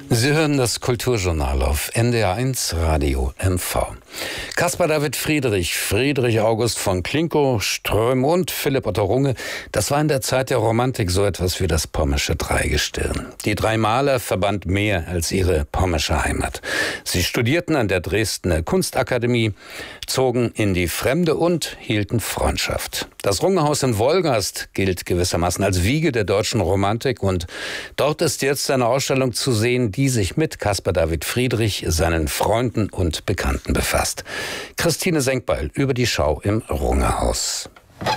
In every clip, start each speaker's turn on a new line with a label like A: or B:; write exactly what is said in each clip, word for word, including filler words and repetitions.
A: Sie hören das Kulturjournal auf N D R eins Radio M V. Caspar David Friedrich, Friedrich August von Klinkow, Ström und Philipp Otto Runge, das war in der Zeit der Romantik so etwas wie das pommersche Dreigestirn. Die drei Maler verband mehr als ihre pommersche Heimat. Sie studierten an der Dresdner Kunstakademie, zogen in die Fremde und hielten Freundschaft. Das Rungehaus in Wolgast gilt gewissermaßen als Wiege der deutschen Romantik und dort ist jetzt eine Ausstellung zu sehen, die sich mit Caspar David Friedrich, seinen Freunden und Bekannten befasst. Christine Senkbeil über die Schau im Rungehaus.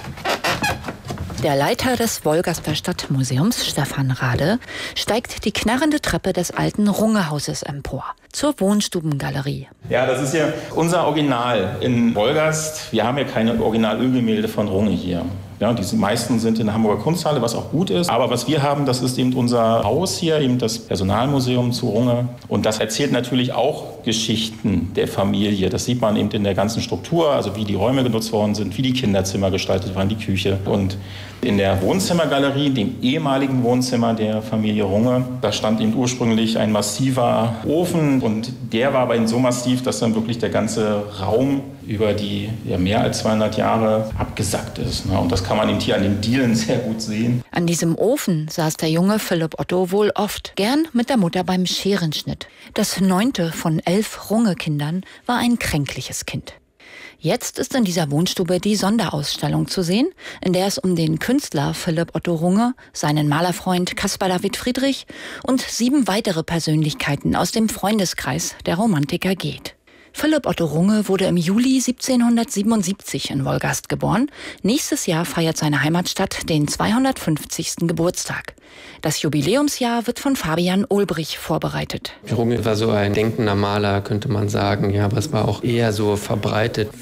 B: Der Leiter des Wolgaster Stadtmuseums, Stefan Rade, steigt die knarrende Treppe des alten Rungehauses empor, zur Wohnstubengalerie.
C: Ja, das ist ja unser Original in Wolgast. Wir haben ja keine Originalölgemälde von Runge hier. Ja, die meisten sind in der Hamburger Kunsthalle, was auch gut ist. Aber was wir haben, das ist eben unser Haus hier, eben das Personalmuseum zu Runge. Und das erzählt natürlich auch Geschichten der Familie. Das sieht man eben in der ganzen Struktur, also wie die Räume genutzt worden sind, wie die Kinderzimmer gestaltet waren, die Küche. Und in der Wohnzimmergalerie, dem ehemaligen Wohnzimmer der Familie Runge, da stand eben ursprünglich ein massiver Ofen. Und der war aber eben so massiv, dass dann wirklich der ganze Raum über die ja, mehr als zweihundert Jahre abgesackt ist. Ne? Und das kann man eben hier an den Dielen sehr gut sehen.
B: An diesem Ofen saß der junge Philipp Otto wohl oft, gern mit der Mutter beim Scherenschnitt. Das neunte von elf Runge-Kindern war ein kränkliches Kind. Jetzt ist in dieser Wohnstube die Sonderausstellung zu sehen, in der es um den Künstler Philipp Otto Runge, seinen Malerfreund Caspar David Friedrich und sieben weitere Persönlichkeiten aus dem Freundeskreis der Romantiker geht. Philipp Otto Runge wurde im Juli siebzehnhundertsiebenundsiebzig in Wolgast geboren. Nächstes Jahr feiert seine Heimatstadt den zweihundertfünfzigsten Geburtstag. Das Jubiläumsjahr wird von Fabian Ulbrich vorbereitet.
D: Runge war so ein denkender Maler, könnte man sagen, ja, aber es war auch eher so verbreitet.